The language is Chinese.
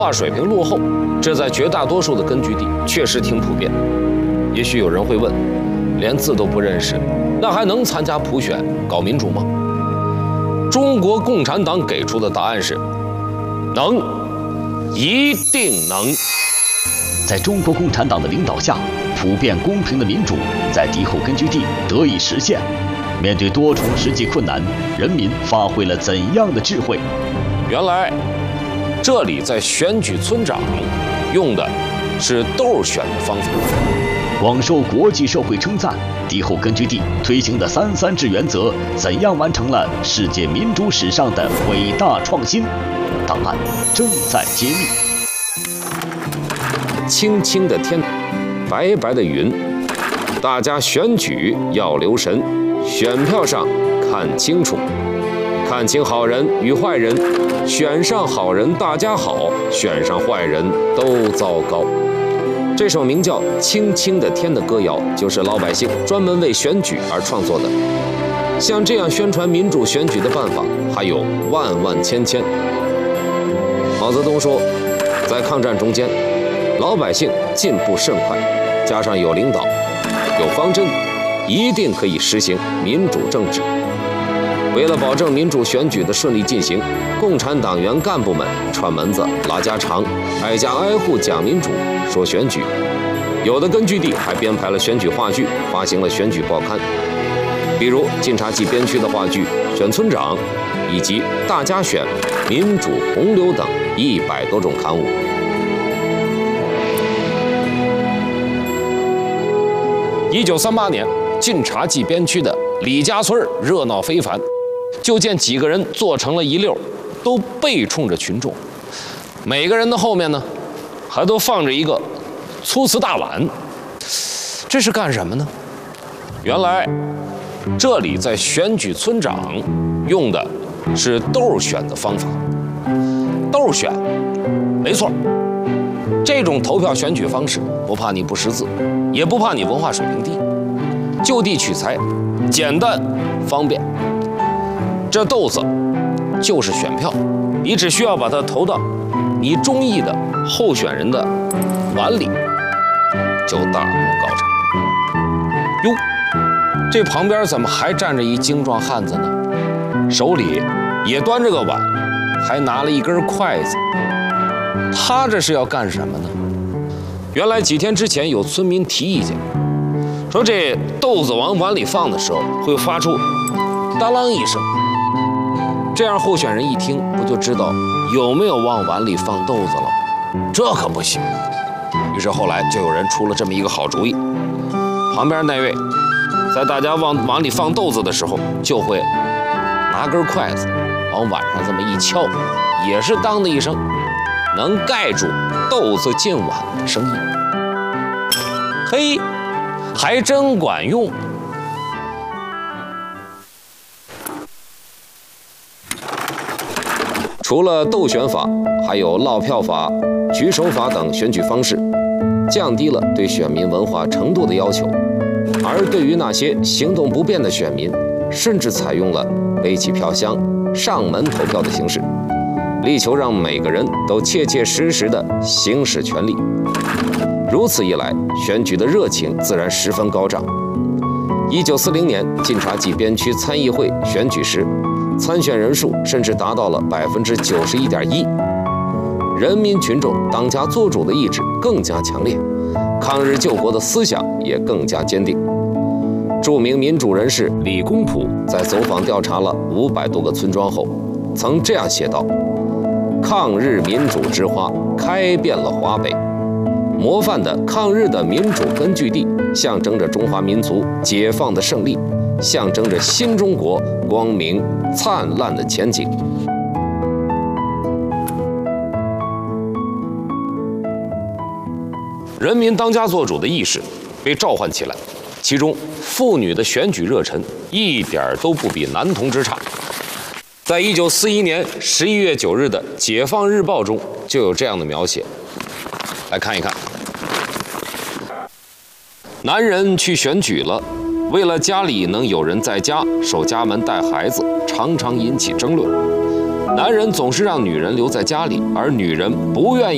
化水平落后，这在绝大多数的根据地确实挺普遍。也许有人会问，连字都不认识，那还能参加普选搞民主吗？中国共产党给出的答案是：能，一定能。 在中国共产党的领导下，普遍公平的民主在敌后根据地得以实现。面对多重实际困难，人民发挥了怎样的智慧？ 原来，这里在选举村长用的是豆选的方法。 广受国际社会称赞，敌后根据地推行的“3·3制”原则怎样完成了世界民主史上的伟大创新？答案正在揭秘。 青青的天，白白的云，大家选举要留神，选票上看清楚，看清好人与坏人，选上好人大家好，选上坏人都糟糕。这首名叫《青青的天》的歌谣，就是老百姓专门为选举而创作的。像这样宣传民主选举的办法，还有万万千千。毛泽东说，在抗战中间，老百姓进步甚快，加上有领导、有方针，一定可以实行民主政治。为了保证民主选举的顺利进行，共产党员干部们串门子、拉家常，挨家挨户讲民主、说选举。有的根据地还编排了选举话剧，发行了选举报刊，比如晋察冀边区的话剧《选村长》，以及《大家选》《民主洪流》等100多种刊物。1938年，晋察冀边区的李家村热闹非凡。就见几个人坐成了一溜，都背冲着群众，每个人的后面呢，还都放着一个粗瓷大碗，这是干什么呢？原来，这里在选举村长用的是豆选的方法。豆选，没错，这种投票选举方式不怕你不识字，也不怕你文化水平低，就地取材，简单方便。这豆子就是选票，你只需要把它投到你中意的候选人的碗里，就大功告成。哟，这旁边怎么还站着一精壮汉子呢？手里也端着个碗，还拿了一根筷子。他这是要干什么呢？原来几天之前有村民提意见，说这豆子往碗里放的时候会发出当啷一声。这样候选人一听，不就知道有没有往碗里放豆子了？这可不行。于是后来就有人出了这么一个好主意，旁边那位在大家往碗里放豆子的时候，就会拿根筷子往碗上这么一敲，也是当的一声，能盖住豆子进碗的声音。嘿，还真管用。除了豆选法，还有烙票法、举手法等选举方式，降低了对选民文化程度的要求。而对于那些行动不便的选民，甚至采用了背起票箱、上门投票的形式，力求让每个人都切切实实地行使权利。如此一来，选举的热情自然十分高涨。1940年晋察冀边区参议会选举时，参选人数甚至达到了91.1%，人民群众当家作主的意志更加强烈，抗日救国的思想也更加坚定。著名民主人士李公朴在走访调查了500多个村庄后，曾这样写道：“抗日民主之花开遍了华北，模范的抗日的民主根据地，象征着中华民族解放的胜利，象征着新中国光明灿烂的前景。”人民当家作主的意识被召唤起来，其中妇女的选举热忱一点都不比男同志差。在1941年11月9日的《解放日报》中就有这样的描写，来看一看。男人去选举了，为了家里能有人在家守家门带孩子，常常引起争论。男人总是让女人留在家里，而女人不愿意